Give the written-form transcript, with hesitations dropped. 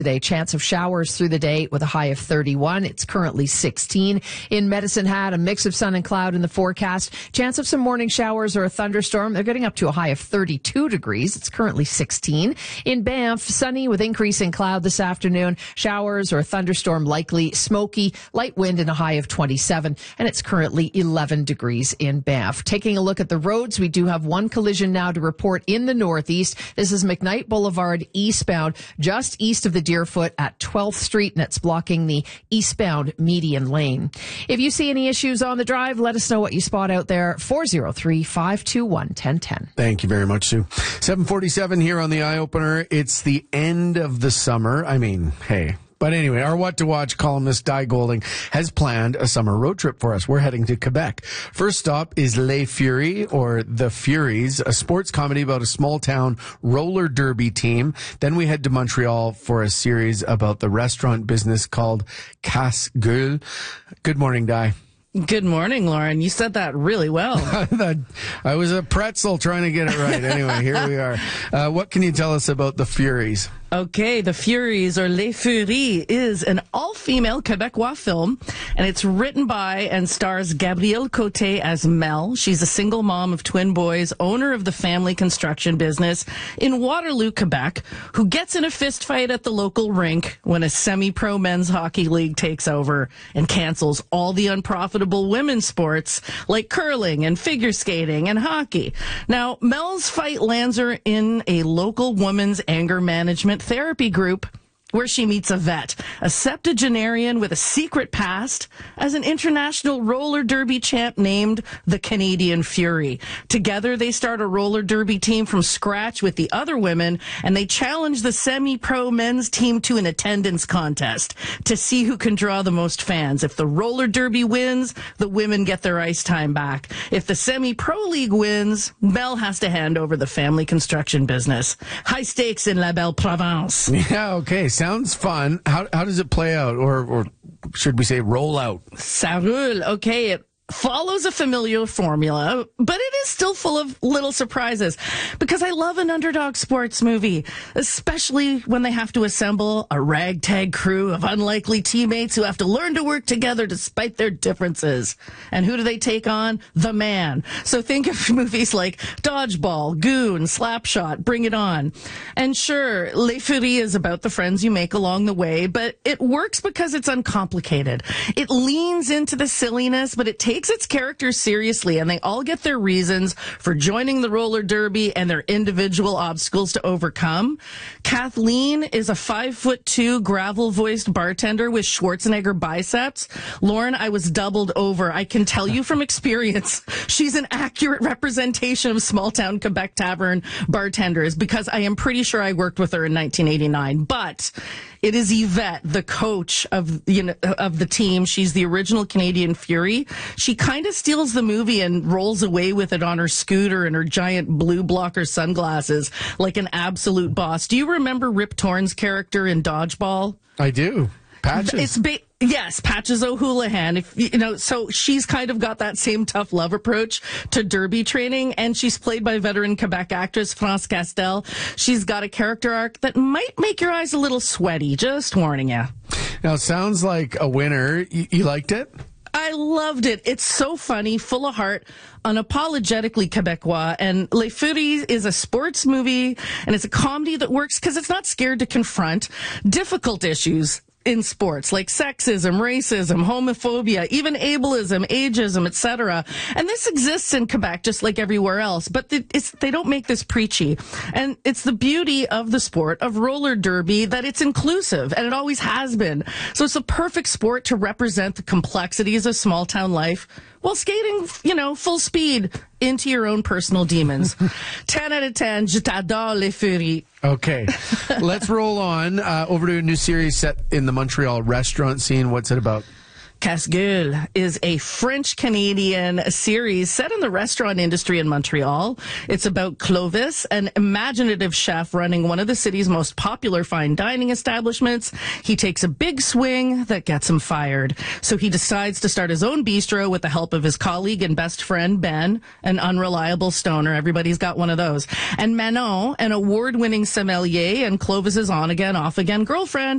Today, chance of showers through the day with a high of 31. It's currently 16. In Medicine Hat, a mix of sun and cloud in the forecast. Chance of some morning showers or a thunderstorm. They're getting up to a high of 32 degrees. It's currently 16. In Banff, sunny with increasing cloud this afternoon. Showers or a thunderstorm likely. Smoky, light wind and a high of 27. And it's currently 11 degrees in Banff. Taking a look at the roads, we do have one collision now to report in the northeast. This is McKnight Boulevard eastbound, just east of the Deerfoot at 12th Street, and it's blocking the eastbound median lane. If you see any issues on the drive, let us know what you spot out there. 403-521-1010. Thank you very much, Sue. 7:47 here on the Eye Opener. It's the end of the summer. I mean, hey. But anyway, our What to Watch columnist Di Golding has planned a summer road trip for us. We're heading to Quebec. First stop is Les Furies, or The Furies, a sports comedy about a small town roller derby team. Then we head to Montreal for a series about the restaurant business called Casse Gueule. Good morning, Di. Good morning, Lauren. You said that really well. I was a pretzel trying to get it right. Anyway, here we are. What can you tell us about The Furies? Okay, The Furies, or Les Furies, is an all-female Quebecois film, and it's written by and stars Gabrielle Côté as Mel. She's a single mom of twin boys, owner of the family construction business in Waterloo, Quebec, who gets in a fist fight at the local rink when a semi-pro men's hockey league takes over and cancels all the unprofitable women's sports like curling and figure skating and hockey. Now, Mel's fight lands her in a local women's anger management therapy group where she meets a vet, a septuagenarian with a secret past as an international roller derby champ named the Canadian Fury. Together, they start a roller derby team from scratch with the other women, and they challenge the semi-pro men's team to an attendance contest to see who can draw the most fans. If the roller derby wins, the women get their ice time back. If the semi-pro league wins, Mel has to hand over the family construction business. High stakes in La Belle Province. Yeah, okay. Sounds fun. How does it play out, or should we say roll out? Ça roule. Okay, it follows a familiar formula, but it is still full of little surprises because I love an underdog sports movie, especially when they have to assemble a ragtag crew of unlikely teammates who have to learn to work together despite their differences. And who do they take on? The man. So think of movies like Dodgeball, Goon, Slapshot, Bring It On. And sure, Les Furies is about the friends you make along the way, but it works because it's uncomplicated. It leans into the silliness, but it takes its characters seriously, and they all get their reasons for joining the roller derby and their individual obstacles to overcome. Kathleen is a 5'2" gravel-voiced bartender with Schwarzenegger biceps. Lauren, I was doubled over. I can tell you from experience, she's an accurate representation of small-town Quebec tavern bartenders because I am pretty sure I worked with her in 1989. But it is Yvette, the coach of the team. She's the original Canadian Fury. She kind of steals the movie and rolls away with it on her scooter and her giant blue blocker sunglasses like an absolute boss. Do you remember Rip Torn's character in Dodgeball? I do. Patches. Yes, Patches O'Houlihan. So she's kind of got that same tough love approach to derby training, and she's played by veteran Quebec actress France Castel. She's got a character arc that might make your eyes a little sweaty. Just warning you. Now, sounds like a winner. You liked it? I loved it. It's so funny, full of heart, unapologetically Quebecois. And Les Furies is a sports movie, and it's a comedy that works because it's not scared to confront difficult issues in sports like sexism, racism, homophobia, even ableism, ageism, etc. And this exists in Quebec just like everywhere else, but they don't make this preachy. And it's the beauty of the sport of roller derby that it's inclusive, and it always has been. So it's a perfect sport to represent the complexities of small town life while skating, full speed into your own personal demons. 10 out of 10. Je t'adore, Les Furies. Okay. Let's roll on over to a new series set in the Montreal restaurant scene. What's it about? Casse Gueule is a French-Canadian series set in the restaurant industry in Montreal. It's about Clovis, an imaginative chef running one of the city's most popular fine dining establishments. He takes a big swing that gets him fired. So he decides to start his own bistro with the help of his colleague and best friend, Ben, an unreliable stoner. Everybody's got one of those. And Manon, an award-winning sommelier and Clovis's on-again, off-again girlfriend.